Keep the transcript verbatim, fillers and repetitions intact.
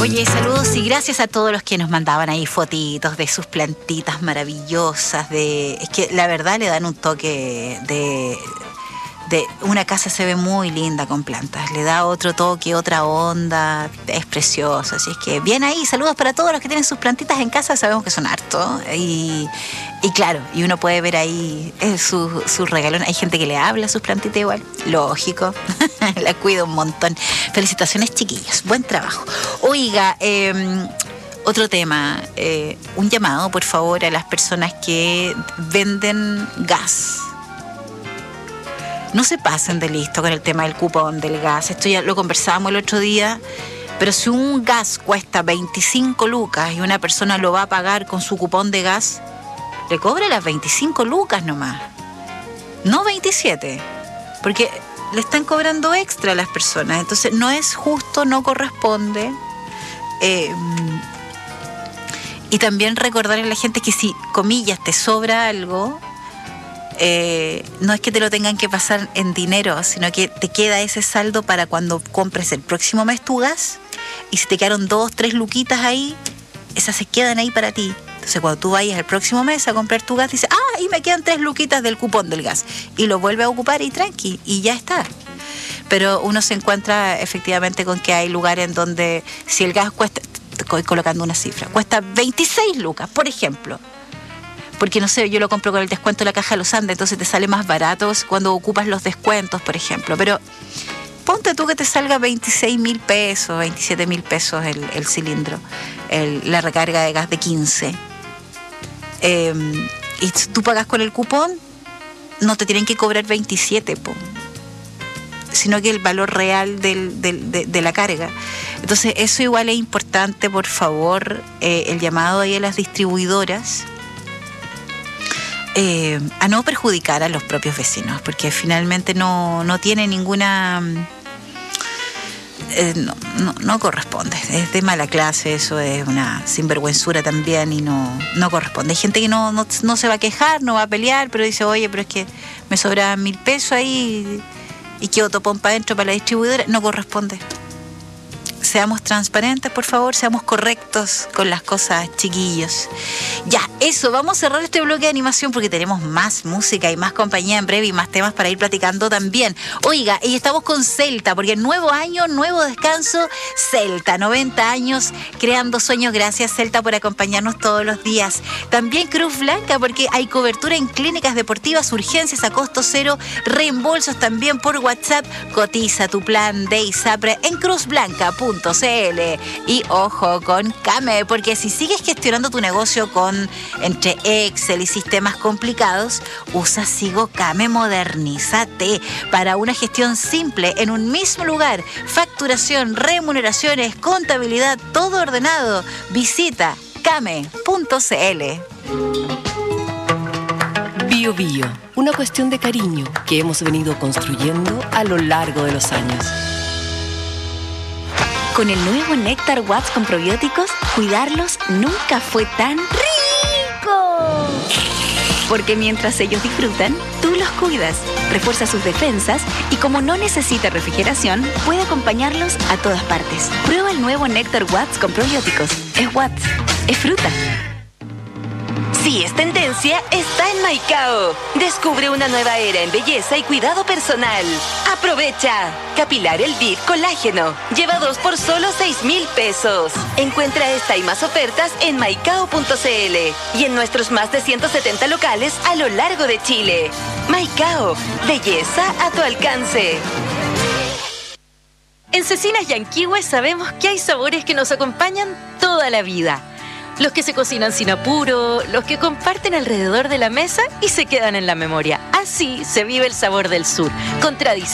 Oye, saludos y gracias a todos los que nos mandaban ahí fotitos de sus plantitas maravillosas. De, es que la verdad le dan un toque de... De una casa se ve muy linda con plantas, le da otro toque, otra onda, es precioso, así es que bien ahí, saludos para todos los que tienen sus plantitas en casa, sabemos que son hartos, y, y claro, y uno puede ver ahí eh, su, su regalón, hay gente que le habla a sus plantitas igual, lógico, la cuido un montón. Felicitaciones, chiquillos, buen trabajo. Oiga, eh, otro tema, eh, un llamado por favor a las personas que venden gas. No se pasen de listo con el tema del cupón del gas. Esto ya lo conversábamos el otro día, pero si un gas cuesta veinticinco lucas y una persona lo va a pagar con su cupón de gas, le cobra las veinticinco lucas nomás, no veintisiete, porque le están cobrando extra a las personas. Entonces no es justo, no corresponde. Eh, y también recordarle a la gente que si, comillas, te sobra algo... Eh, no es que te lo tengan que pasar en dinero, sino que te queda ese saldo para cuando compres el próximo mes tu gas, y si te quedaron dos, tres luquitas ahí, esas se quedan ahí para ti. Entonces cuando tú vayas el próximo mes a comprar tu gas, dices, ah, y me quedan tres luquitas del cupón del gas, y lo vuelve a ocupar y tranqui, y ya está. Pero uno se encuentra efectivamente con que hay lugares en donde si el gas cuesta, estoy colocando una cifra, cuesta veintiséis lucas, por ejemplo, porque no sé, yo lo compro con el descuento de la Caja de los Andes, entonces te sale más barato cuando ocupas los descuentos, por ejemplo. Pero ponte tú que te salga veintiséis mil pesos, veintisiete mil pesos el, el cilindro, el, la recarga de gas de quince. Eh, y tú pagas con el cupón, no te tienen que cobrar veintisiete, po, sino que el valor real del, del, de, de la carga. Entonces eso igual es importante, por favor, eh, el llamado ahí a las distribuidoras. Eh, a no perjudicar a los propios vecinos, porque finalmente no, no tiene ninguna... Eh, no, no, no corresponde, es de mala clase, eso es una sinvergüenzura también y no, no corresponde. Hay gente que no, no, no se va a quejar, no va a pelear, pero dice, oye, pero es que me sobran mil pesos ahí y quedo topón para adentro para la distribuidora. No corresponde. Seamos transparentes, por favor, seamos correctos con las cosas, chiquillos. Ya, eso, vamos a cerrar este bloque de animación porque tenemos más música y más compañía en breve y más temas para ir platicando también. Oiga, y estamos con Celta, porque nuevo año, nuevo descanso, Celta, noventa años creando sueños. Gracias, Celta, por acompañarnos todos los días. También Cruz Blanca, porque hay cobertura en clínicas deportivas, urgencias a costo cero, reembolsos también por WhatsApp. Cotiza tu plan de ISAPRE en cruz blanca punto c l. Y ojo con Came, porque si sigues gestionando tu negocio con entre Excel y sistemas complicados, usa Sigo Came, modernízate para una gestión simple en un mismo lugar. Facturación, remuneraciones, contabilidad, todo ordenado. Visita came punto c l. Bio Bio, una cuestión de cariño que hemos venido construyendo a lo largo de los años. Con el nuevo Néctar Watts con probióticos, cuidarlos nunca fue tan rico. Porque mientras ellos disfrutan, tú los cuidas, refuerza sus defensas y como no necesita refrigeración, puede acompañarlos a todas partes. Prueba el nuevo Néctar Watts con probióticos. Es Watts, es fruta. Si es tendencia, está en Maicao. Descubre una nueva era en belleza y cuidado personal. ¡Aprovecha! Capilar Elvive Colágeno. Lleva dos por solo seis mil pesos. Encuentra esta y más ofertas en maicao punto c l y en nuestros más de ciento setenta locales a lo largo de Chile. Maicao, belleza a tu alcance. En Cecinas Yanquihue sabemos que hay sabores que nos acompañan toda la vida. Los que se cocinan sin apuro, los que comparten alrededor de la mesa y se quedan en la memoria. Así se vive el sabor del sur, con tradición